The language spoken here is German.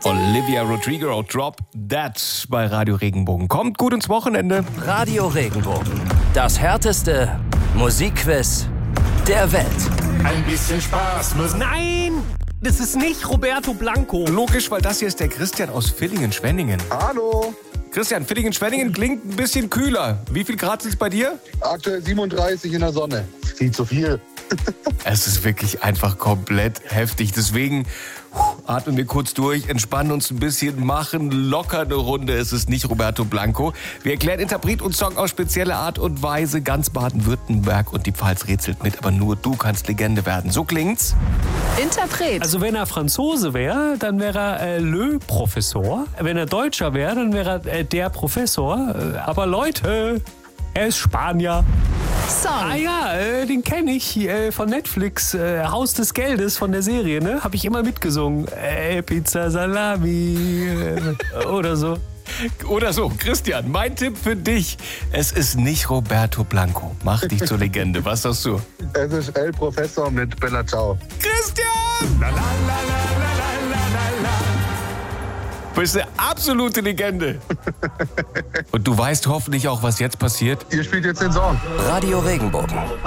Olivia Rodrigo, Drop That bei Radio Regenbogen. Kommt gut ins Wochenende. Radio Regenbogen, das härteste Musikquiz der Welt. Ein bisschen Spaß muss. Nein, das ist nicht Roberto Blanco. Logisch, weil das hier ist der Christian aus Villingen-Schwenningen. Hallo. Christian, Villingen-Schwenningen klingt ein bisschen kühler. Wie viel Grad sind es bei dir? Aktuell 37 in der Sonne. Viel zu viel. Es ist wirklich einfach komplett heftig. Deswegen atmen wir kurz durch, entspannen uns ein bisschen, machen locker eine Runde. Es ist nicht Roberto Blanco. Wir erklären Interpret und Song auf spezielle Art und Weise. Ganz Baden-Württemberg und die Pfalz rätselt mit, aber nur du kannst Legende werden. So klingt's. Interpret. Also wenn er Franzose wäre, dann wäre er Le Professor. Wenn er Deutscher wäre, dann wäre er der Professor. Aber Leute, er ist Spanier. Song. Ah ja, den kenne ich von Netflix, Haus des Geldes von der Serie, ne? Habe ich immer mitgesungen. Pizza Salami oder so. Oder so. Christian, mein Tipp für dich. Es ist nicht Roberto Blanco. Mach dich zur Legende. Was sagst du? Es ist El Professor mit Bella Ciao. Christian! La, la, la, la, la, la, la. Bist eine absolute Legende. Und du weißt hoffentlich auch, was jetzt passiert. Ihr spielt jetzt den Song. Radio Regenbogen.